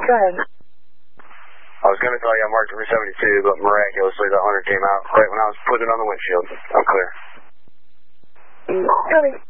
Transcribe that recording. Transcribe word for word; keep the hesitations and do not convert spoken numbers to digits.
Go ahead. I was going to tell you I marked it for seventy-two, but miraculously the hunter came out right when I was putting it on the windshield. I'm clear. Coming.